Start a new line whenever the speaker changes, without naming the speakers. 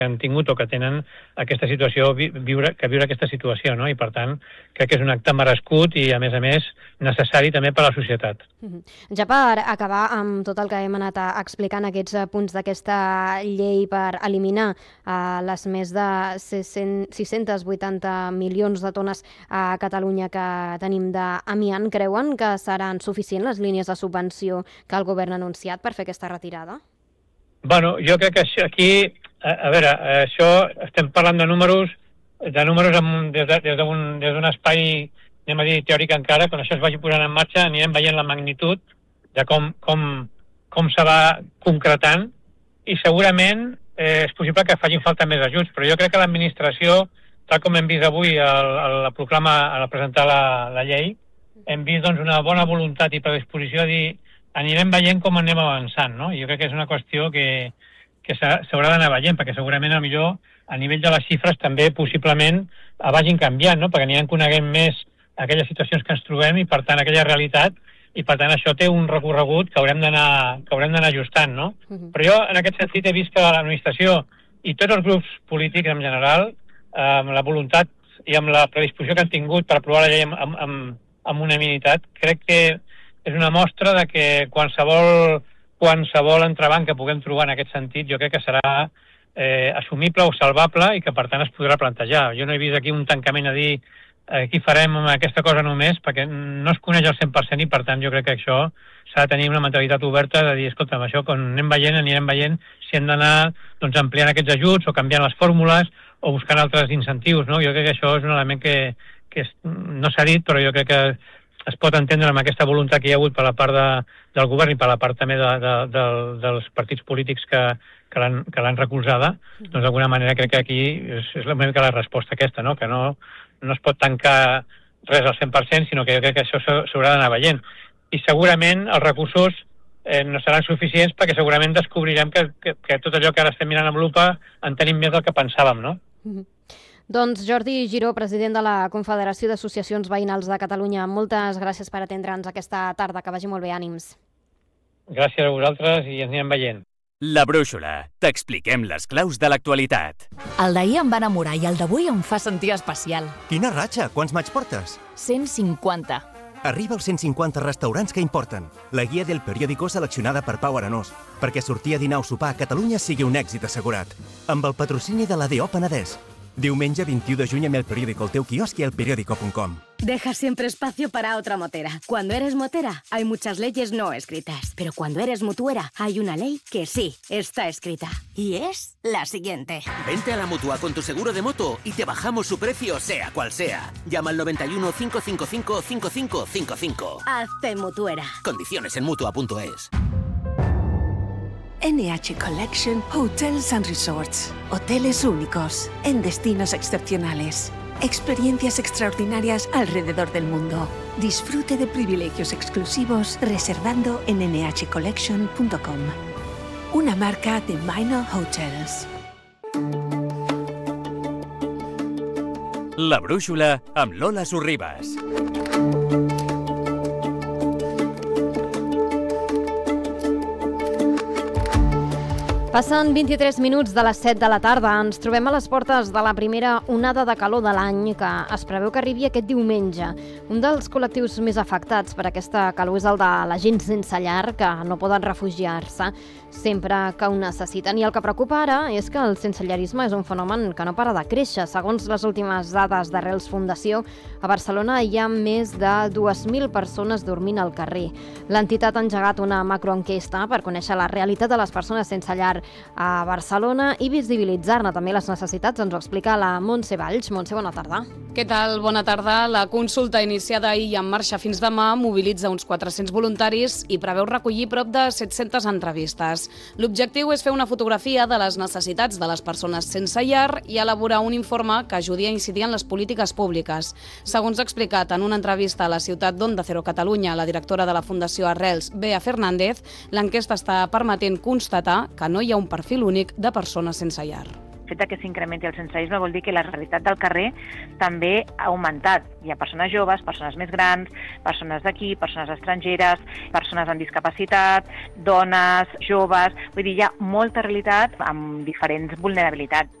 han tingut o que tenen aquesta situació, viure aquesta situació, no? I per tant, crec que és un acte merescut i, a més, necessari també per a la societat.
Ja per acabar amb tot el que hem anat explicant, aquests punts d'aquesta llei per eliminar les més de 680 milions de tones a Catalunya que tenim d'amiant, creuen que seran suficients les línies de subvenció que el govern ha anunciat per fer aquesta retirada?
Bueno, jo crec que aquí, a veure, això estem parlant de números des d'un espai, anem a dir, teòric encara. Quan això es vagi posant en marxa anirem veient la magnitud de com se va concretant i segurament és possible que facin falta més ajuts, però jo crec que l'administració, tal com hem vist avui a presentar la llei, hem vist doncs, una bona voluntat i predisposició a dir anirem veient com anem avançant, no? Jo crec que és una qüestió que s'haurà d'anar veient, perquè segurament millor a nivell de les xifres també possiblement vagin canviant, no? Perquè anirem coneguent més aquelles situacions que ens trobem i per tant aquella realitat, i per tant això té un recorregut que haurem d'anar ajustant, no? Però jo en aquest sentit he vist que l'administració i tots els grups polítics en general, amb la voluntat i amb la predisposició que han tingut per aprovar la llei amb unanimitat, crec que és una mostra de que qualsevol entrebanc que puguem trobar en aquest sentit jo crec que serà assumible o salvable i que per tant es podrà plantejar. Jo no he vist aquí un tancament a dir aquí farem aquesta cosa només, perquè no es coneix al 100% i per tant jo crec que això s'ha de tenir una mentalitat oberta de dir, escolta'm, això quan anirem veient si hem d'anar ampliant aquests ajuts o canviant les fórmules o buscant altres incentius, no? Jo crec que això és un element que no s'ha dit, però jo crec que es pot entendre amb aquesta voluntat que hi ha hagut per la part del govern i per la part també dels partits polítics que l'han recolzada, doncs d'alguna manera crec que aquí és una mica la resposta aquesta, no? Que no es pot tancar res al 100%, sinó que jo crec que això s'haurà d'anar veient. I segurament els recursos no seran suficients perquè segurament descobrirem que tot allò que ara estem mirant amb lupa en tenim més del que pensàvem, no?
Doncs Jordi Giró, president de la Confederació d'Associacions Veïnals de Catalunya, moltes gràcies per atendre'ns aquesta tarda. Que vagi molt bé, ànims.
Gràcies a vosaltres i ens anirem veient.
La Brúixola. T'expliquem les claus de l'actualitat.
El d'ahir em va enamorar i el d'avui em fa sentir especial.
Quina ratxa! Quants maig portes?
150.
Arriba als 150 restaurants que importen. La guia del periòdico seleccionada per Pau Arenós, perquè sortir a dinar o sopar a Catalunya sigui un èxit assegurat. Amb el patrocini de l'ADO Penedès. Diumenge 21 de juny amb el periódico al teu quiosc i elperiódico.com.
Deja siempre espacio para otra motera. Cuando eres motera, hay muchas leyes no escritas. Pero cuando eres mutuera, hay una ley que sí está escrita. Y es la siguiente.
Vente a la Mutua con tu seguro de moto y te bajamos su precio sea cual sea. Llama al 91 555 5555.
Hazte mutuera.
Condiciones en Mutua.es.
NH Collection Hotels and Resorts. Hoteles únicos, en destinos excepcionales. Experiencias extraordinarias alrededor del mundo. Disfrute de privilegios exclusivos reservando en nhcollection.com. Una marca de Minor Hotels.
La Brúixola amb Lola Sorribas.
Passen 23 minuts de les 7 de la tarda. Ens trobem a les portes de la primera onada de calor de l'any que es preveu que arribi aquest diumenge. Un dels col·lectius més afectats per aquesta calor és el de la gent sense llar, que no poden refugiar-se sempre que ho necessiten. I el que preocupa ara és que el sensellarisme és un fenomen que no para de créixer. Segons les últimes dades d'Arrels Fundació, a Barcelona hi ha més de 2.000 persones dormint al carrer. L'entitat ha engegat una macroenquesta per conèixer la realitat de les persones sense llar a Barcelona i visibilitzar-ne també les necessitats. Ens ho explica la Montse Valls. Montse, bona tarda.
Què tal? Bona tarda. La consulta iniciada ahir i en marxa fins demà mobilitza uns 400 voluntaris i preveu recollir prop de 700 entrevistes. L'objectiu és fer una fotografia de les necessitats de les persones sense llar i elaborar un informe que ajudi a incidir en les polítiques públiques. Segons ha explicat en una entrevista a la ciutat d'Onda Cero Catalunya, la directora de la Fundació Arrels, Bea Fernández, l'enquesta està permetent constatar que no hi ha un perfil únic de persones sense llar.
fet que s'incrementi el sensellarisme vol dir que la realitat del carrer també ha augmentat. Hi ha persones joves, persones més grans, persones d'aquí, persones estrangeres, persones amb discapacitat, dones, joves... Vull dir, hi ha molta realitat amb diferents vulnerabilitats.